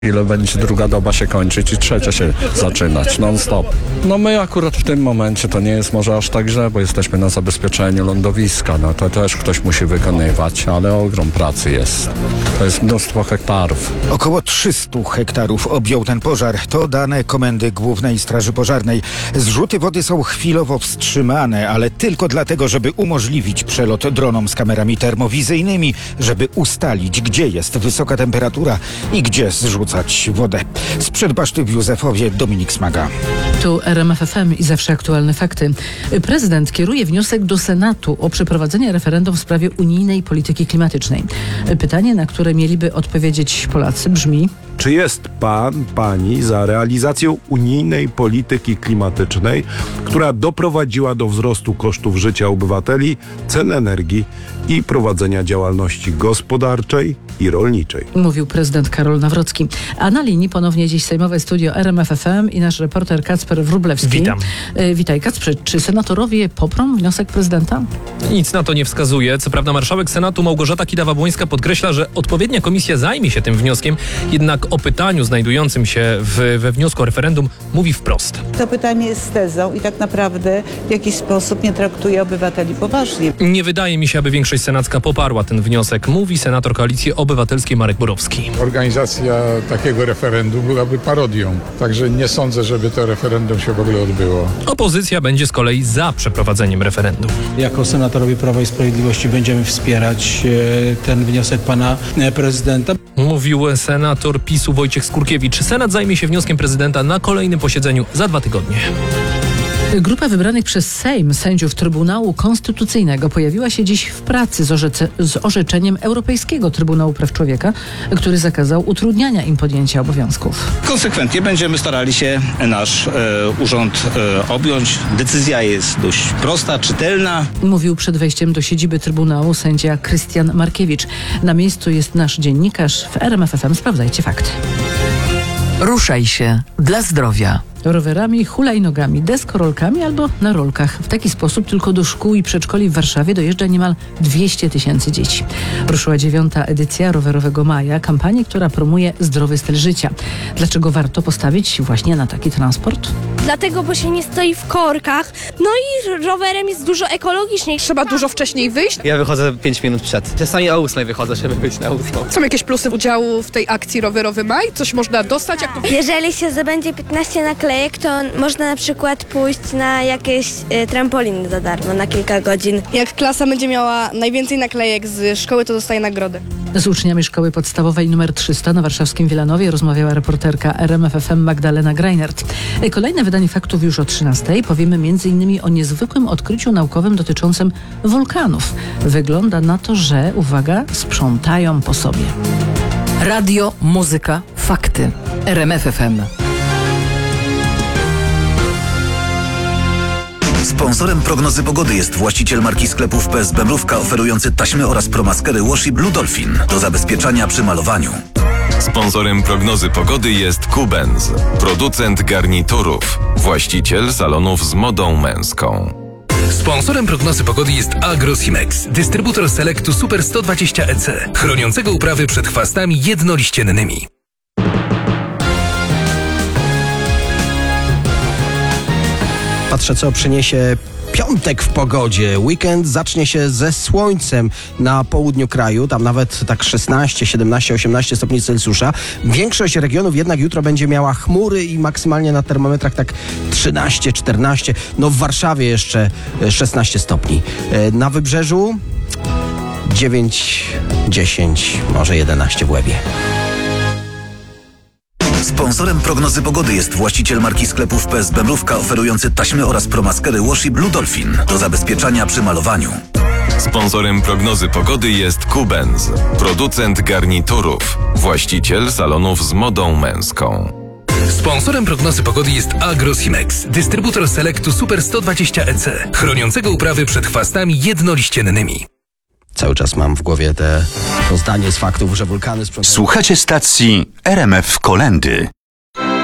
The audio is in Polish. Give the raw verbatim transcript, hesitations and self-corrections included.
Ile będzie druga doba się kończyć i trzecia się zaczynać, non stop. No my akurat w tym momencie to nie jest może aż tak źle, bo jesteśmy na zabezpieczeniu lądowiska. No to też ktoś musi wykonywać, ale ogrom pracy jest. To jest mnóstwo hektarów. Około trzysta hektarów objął ten pożar. To dane Komendy Głównej Straży Pożarnej. Zrzuty wody są chwilowo wstrzymane, ale tylko dlatego, żeby umożliwić przelot dronom z kamerami termowizyjnymi, żeby ustalić, gdzie jest wysoka temperatura i gdzie zrzucać wodę. Sprzed baszty w Józefowie Dominik Smaga. Tu R M F F M i zawsze aktualne fakty. Prezydent kieruje wniosek do Senatu o przeprowadzenie referendum w sprawie unijnej polityki klimatycznej. Pytanie, na które mieliby odpowiedzieć Polacy, brzmi: czy jest pan, pani za realizacją unijnej polityki klimatycznej, która doprowadziła do wzrostu kosztów życia obywateli, cen energii i prowadzenia działalności gospodarczej i rolniczej? Mówił prezydent Karol Nawrocki. A na linii ponownie dziś sejmowe studio R M F F M i nasz reporter Kacper Wróblewski. Witam. E, witaj Kacprze. Czy senatorowie poprą wniosek prezydenta? Nic na to nie wskazuje. Co prawda marszałek Senatu Małgorzata Kidawa-Błońska podkreśla, że odpowiednia komisja zajmie się tym wnioskiem, jednak o pytaniu znajdującym się w, we wniosku o referendum mówi wprost. To pytanie jest tezą i tak naprawdę w jakiś sposób nie traktuje obywateli poważnie. Nie wydaje mi się, aby większość senacka poparła ten wniosek, mówi senator Koalicji Obywatelskiej Marek Borowski. Organizacja takiego referendum byłaby parodią, także nie sądzę, żeby to referendum się w ogóle odbyło. Opozycja będzie z kolei za przeprowadzeniem referendum. Jako senatorowie Prawa i Sprawiedliwości będziemy wspierać e, ten wniosek pana e, prezydenta. Mówił senator PiSu Wojciech Skurkiewicz. Senat zajmie się wnioskiem prezydenta na kolejnym posiedzeniu za dwa tygodnie. Grupa wybranych przez Sejm sędziów Trybunału Konstytucyjnego pojawiła się dziś w pracy z, orzece, z orzeczeniem Europejskiego Trybunału Praw Człowieka, który zakazał utrudniania im podjęcia obowiązków. Konsekwentnie będziemy starali się nasz e, urząd e, objąć. Decyzja jest dość prosta, czytelna. Mówił przed wejściem do siedziby Trybunału sędzia Krystian Markiewicz. Na miejscu jest nasz dziennikarz. W R M F F M sprawdzajcie fakty. Ruszaj się dla zdrowia. Rowerami, hulajnogami, deskorolkami albo na rolkach. W taki sposób tylko do szkół i przedszkoli w Warszawie dojeżdża niemal dwieście tysięcy dzieci. Ruszyła dziewiąta edycja Rowerowego Maja, kampanii, która promuje zdrowy styl życia. Dlaczego warto postawić właśnie na taki transport? Dlatego, bo się nie stoi w korkach, no i rowerem jest dużo ekologiczniej. Trzeba dużo wcześniej wyjść. Ja wychodzę pięć minut przed. Czasami o ósmej wychodzę, żeby wyjść na ósmą. Są jakieś plusy udziału w tej akcji Rowerowy Maj? Coś można dostać? Jak to... Jeżeli się zdobędzie piętnaście naklejek, to można na przykład pójść na jakieś y, trampoliny za darmo na kilka godzin. Jak klasa będzie miała najwięcej naklejek z szkoły, to dostaje nagrodę. Z uczniami szkoły podstawowej numer trzysta na warszawskim Wilanowie rozmawiała reporterka R M F F M Magdalena Greinert. Kolejne wydanie faktów już o trzynastej. Powiemy między innymi o niezwykłym odkryciu naukowym dotyczącym wulkanów. Wygląda na to, że, uwaga, sprzątają po sobie. Radio, muzyka, fakty. R M F F M. Sponsorem prognozy pogody jest właściciel marki sklepów P S B Mrówka, oferujący taśmy oraz promaskery Washi Blue Dolphin do zabezpieczania przy malowaniu. Sponsorem prognozy pogody jest Kubenz, producent garniturów, właściciel salonów z modą męską. Sponsorem prognozy pogody jest Agrosimex, dystrybutor Selectu Super sto dwadzieścia E C, chroniącego uprawy przed chwastami jednoliściennymi. Patrzę, co przyniesie piątek w pogodzie. Weekend zacznie się ze słońcem na południu kraju, tam nawet tak szesnaście, siedemnaście, osiemnaście stopni Celsjusza. Większość regionów jednak jutro będzie miała chmury i maksymalnie na termometrach tak trzynaście, czternaście. No w Warszawie jeszcze szesnaście stopni. Na wybrzeżu dziewięć, dziesięć, może jedenaście w Łebie. Sponsorem prognozy pogody jest właściciel marki sklepów P S B Mrówka, oferujący taśmy oraz promaskery Washi Blue Dolphin do zabezpieczania przy malowaniu. Sponsorem prognozy pogody jest Kubenz, producent garniturów, właściciel salonów z modą męską. Sponsorem prognozy pogody jest Agrosimex, dystrybutor Selectu Super sto dwadzieścia E C, chroniącego uprawy przed chwastami jednoliściennymi. Cały czas mam w głowie te, to zdanie z faktów, że wulkany sprzątają. Słuchacie stacji R M F Kolendy.